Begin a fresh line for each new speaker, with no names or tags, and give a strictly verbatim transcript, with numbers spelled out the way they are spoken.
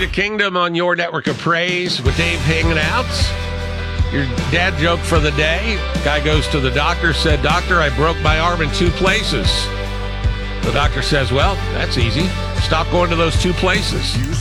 the Kingdom on your network of praise with Dave hanging out. Your dad joke for the day. Guy goes to the doctor, said, "Doctor, I broke my arm in two places." The doctor says, "Well, that's easy. Stop going to those two places."